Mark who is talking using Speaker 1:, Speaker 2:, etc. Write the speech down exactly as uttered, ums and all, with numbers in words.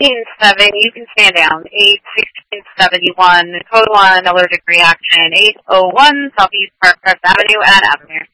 Speaker 1: sixteen seven, you can stand down. eight sixteen seventy-one, code one, allergic reaction, eight oh one Southeast Park Crest Avenue and Avenue.